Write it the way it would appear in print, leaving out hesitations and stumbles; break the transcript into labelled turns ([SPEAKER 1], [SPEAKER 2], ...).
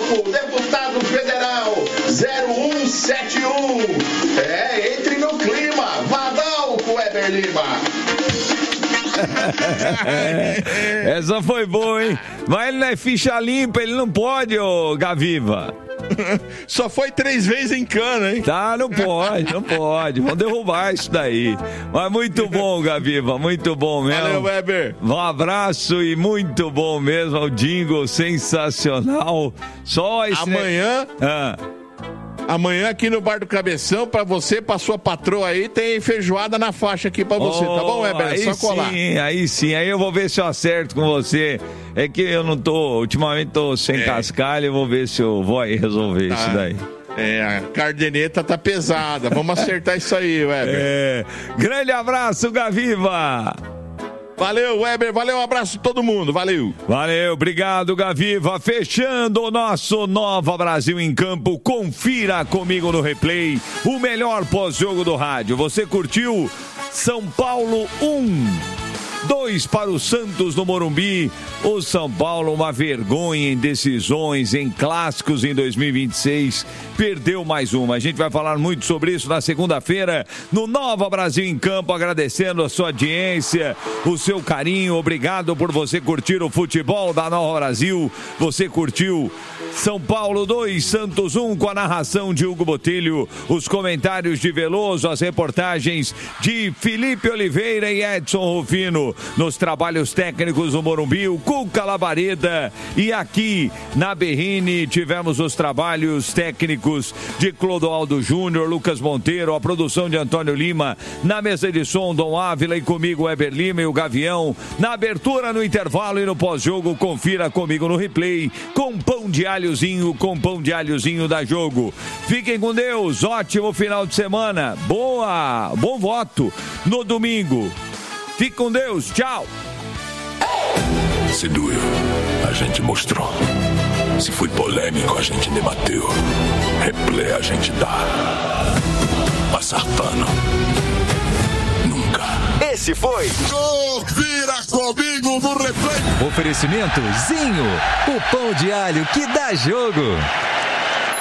[SPEAKER 1] Adalco, deputado federal 0171. Entre no clima. Vadalco, Weber Lima.
[SPEAKER 2] Essa foi boa, hein? Mas ele não é ficha limpa, ele não pode, ô Gaviva.
[SPEAKER 3] Só foi 3 vezes em cana, hein?
[SPEAKER 2] Tá, não pode. Vamos derrubar isso daí. Mas muito bom, Gaviva, muito bom mesmo.
[SPEAKER 3] Valeu, Weber.
[SPEAKER 2] Um abraço e muito bom mesmo. O jingle sensacional. Só esse...
[SPEAKER 3] Amanhã aqui no Bar do Cabeção, pra você, pra sua patroa aí, tem feijoada na faixa aqui pra você, tá bom, Weber? É só colar.
[SPEAKER 2] Aí eu vou ver se eu acerto com você. É que eu não tô, ultimamente tô sem cascalho, eu vou ver se eu vou aí resolver isso daí.
[SPEAKER 3] A cardeneta tá pesada, vamos acertar isso aí, Weber.
[SPEAKER 2] Grande abraço, Gaviva!
[SPEAKER 3] Valeu, Weber, valeu, um abraço a todo mundo, valeu.
[SPEAKER 2] Valeu, obrigado, Gaviva. Fechando o nosso Nova Brasil em Campo, confira comigo no replay o melhor pós-jogo do rádio. Você curtiu São Paulo 2 para o Santos no Morumbi. O São Paulo, uma vergonha em decisões, em clássicos em 2026. Perdeu mais uma. A gente vai falar muito sobre isso na segunda-feira no Nova Brasil em Campo, agradecendo a sua audiência, o seu carinho. Obrigado por você curtir o futebol da Nova Brasil. Você curtiu São Paulo 2, Santos 1, com a narração de Hugo Botelho, os comentários de Veloso, as reportagens de Felipe Oliveira e Edson Rufino, nos trabalhos técnicos do Morumbi, o Cuca Labareda, e aqui na Berrini tivemos os trabalhos técnicos de Clodoaldo Júnior, Lucas Monteiro, a produção de Antônio Lima, na mesa de som Dom Ávila e comigo Weber Lima e o Gavião, na abertura, no intervalo e no pós-jogo. Confira comigo no replay com pão de alhozinho da Jogo. Fiquem com Deus, ótimo final de semana, bom voto no domingo. Fique com Deus, tchau.
[SPEAKER 4] Se doeu, a gente mostrou. Se foi polêmico, a gente debateu. Replay a gente dá. Passar pano, nunca.
[SPEAKER 5] Esse foi
[SPEAKER 4] Confira comigo no replay.
[SPEAKER 5] Oferecimento Zinho, o pão de alho que dá jogo.